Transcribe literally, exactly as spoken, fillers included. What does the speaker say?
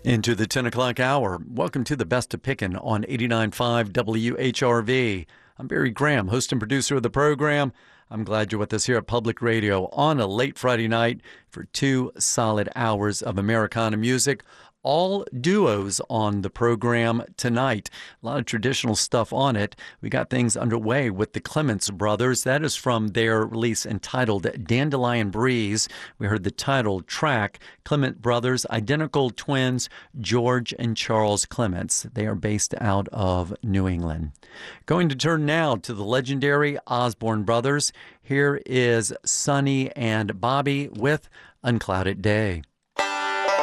Into the ten o'clock hour. Welcome to the Best of Pickin' on eighty-nine point five W H R V. I'm Barry Graham, host and producer of the program. I'm glad you're with us here at Public Radio on a late Friday night for two solid hours of Americana music. All duos on the program tonight. A lot of traditional stuff on it. We got things underway with the Clements Brothers. That is from their release entitled Dandelion Breeze. We heard the title track, Clement Brothers, identical twins, George and Charles Clements. They are based out of New England. Going to turn now to the legendary Osborne Brothers. Here is Sonny and Bobby with Unclouded Day.